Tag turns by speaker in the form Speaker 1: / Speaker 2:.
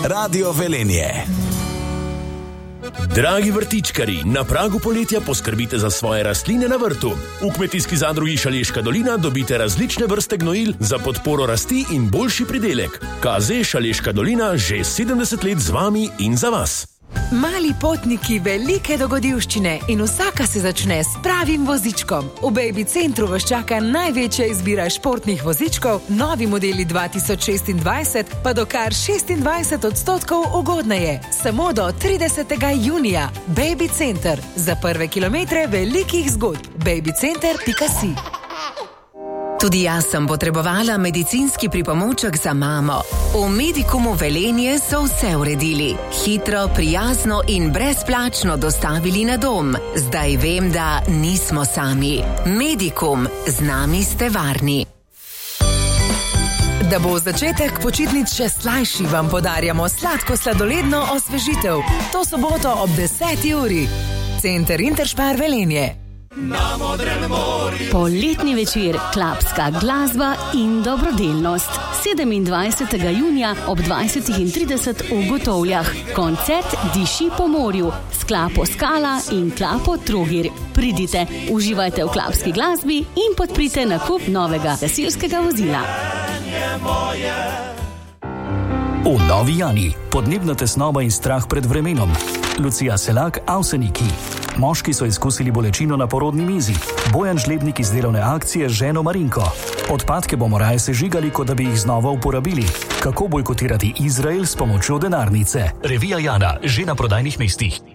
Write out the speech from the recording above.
Speaker 1: Radio Velenje.
Speaker 2: Dragi vrtičkari, na pragu poletja poskrbite za svoje rastline na vrtu. V kmetijski zadrugi Šaleška dolina dobite različne vrste gnojil za podporo rasti in boljši pridelek. KZ Šaleška dolina že 70 let z vami in za vas.
Speaker 3: Mali potniki, velike dogodivščine in vsaka se začne s pravim vozičkom. V Baby Centru vas čaka največja izbira športnih vozičkov, novi modeli 2026 pa do kar 26% ugodneje. Samo do 30. junija. Baby Center. Za prve kilometre velikih zgodb. babycenter.si. Tudi jaz sem potrebovala medicinski pripomoček za mamo. V Medikumu Velenje so vse uredili. Hitro, prijazno in brezplačno dostavili na dom. Zdaj vem, da nismo sami. Medikum, z nami ste varni. Da bo začetek počitnic še slajši, vam podarjamo sladko-sladoledno osvežitev. To soboto ob 10. uri. Center Interspar Velenje.
Speaker 4: Poletni večer, klapska glasba in dobrodelnost. 27. junija ob 20:30 v Gotovljah. Koncert Diši po morju s klapo Skala in klapo Trogir. Pridite, uživajte v klapski glasbi in podprite nakup novega gasilskega vozila.
Speaker 5: V Novi Jani, podnebna tesnoba in strah pred vremenom. Lucija Selak, Avseniki. Moški so izkusili bolečino na porodni mizi. Bojan Žlebnik iz delovne akcije z ženo Marinko. Odpadke bomo raje sežigali, kot da bi jih znova uporabili. Kako bojkotirati Izrael s pomočjo denarnice? Revija Jana, že na prodajnih mestih.